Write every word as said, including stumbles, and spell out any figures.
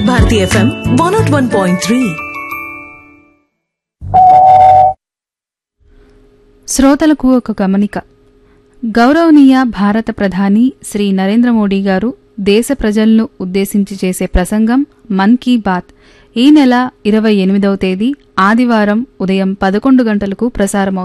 Bharati FM one not one point three. శ్రోతలకు ఒక గమనిక. గౌరవనీయ భారత ప్రధాని శ్రీ నరేంద్ర మోడీ గారు దేశ ప్రజలను ఉద్దేశించి చేసే ప్రసంగం మన్ కీ బాత్ ఈ నెల ఇరవై ఎనిమిదవ తేదీ ఆదివారం ఉదయం పదకొండు గంటలకు ప్రసారమవుతుంది.